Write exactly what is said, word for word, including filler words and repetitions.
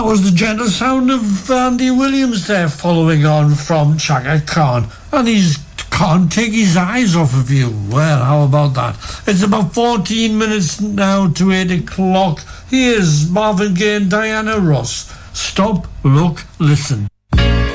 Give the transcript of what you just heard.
That was the gentle sound of Andy Williams there, following on from Chaka Khan. And he can't take his eyes off of you. Well, how about that? It's about fourteen minutes now to eight o'clock. Here's Marvin Gaye and Diana Ross. Stop, Look, Listen.